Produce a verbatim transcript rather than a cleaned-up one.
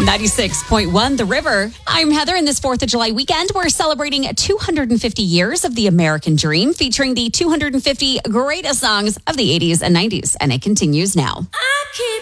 ninety-six point one The River. I'm Heather, and this fourth of July weekend, we're celebrating two hundred fifty years of the American Dream, featuring the two hundred fifty greatest songs of the eighties and nineties. And it continues now. I keep